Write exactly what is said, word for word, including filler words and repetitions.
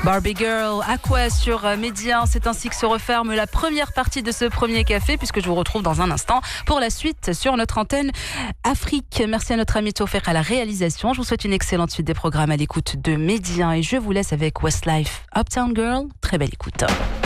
Barbie Girl, Aqua sur Média. C'est ainsi que se referme la première partie de ce premier café, puisque je vous retrouve dans un instant pour la suite sur notre antenne Afrique. Merci à notre ami Tofek à la réalisation. Je vous souhaite une excellente suite des programmes à l'écoute de Média et je vous laisse avec Westlife, Uptown Girl. Très belle écoute.